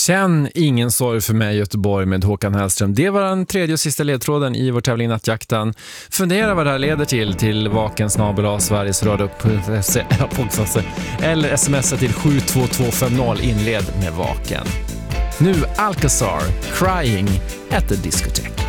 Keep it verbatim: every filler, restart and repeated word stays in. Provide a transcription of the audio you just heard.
Känn ingen sorg för mig Göteborg med Håkan Hellström. Det var den tredje och sista ledtråden i vår tävling Nattjakten. Fundera vad det här leder till till vaken snabel-a Sveriges radio eller smsa till sju två två fem noll, inled med vaken. Nu Alcazar, Crying at the Discotheque.